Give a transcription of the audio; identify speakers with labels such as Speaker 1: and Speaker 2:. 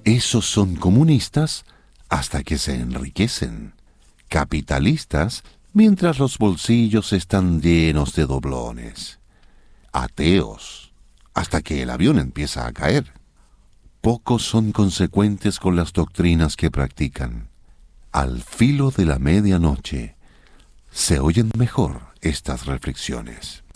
Speaker 1: Esos son comunistas hasta que se enriquecen, capitalistas mientras los bolsillos están llenos de doblones, ateos hasta que el avión empieza a caer. Pocos son consecuentes con las doctrinas que practican. Al filo de la medianoche se oyen mejor estas reflexiones.